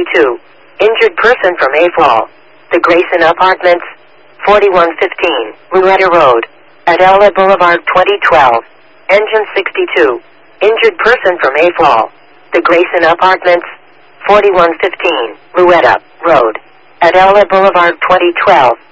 62. Injured person from Aflal. The Grayson Apartments, 4115, Ruetta Road. Adela Boulevard 2012. Engine 62. Injured person from Aflal. The Grayson Apartments, 4115, Ruetta Road. Adela Boulevard 2012.